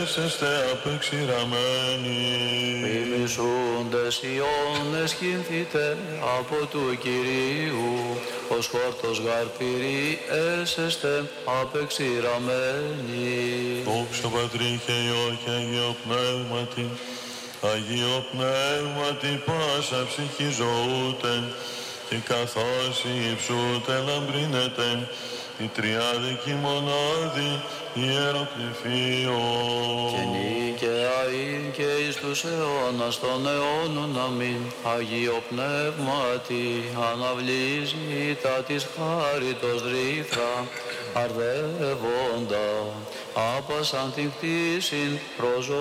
έσεστε απεξηραμένοι. Μιμησούντες Ιώνες χυνθείτε από του Κυρίου, ως χόρτος γαρπηρή έσεστε απεξηραμένοι. Δόξα Πατρί και Υιό και Αγίο Πνεύματι, Αγίο Πνεύματι πάσα ψυχή ζωούτε, και καθώς υψούτε λαμπρίνετε, η τριάδικη μονάδη ιεροκρηφείο. Και νίκαια ειν και εις τους αιώνας των αιώνων αμήν. Αγίο Πνεύματι αναβλύζει τα της χάριτος ρήθρα, αρδεύοντα άπασαν την κτήσιν προς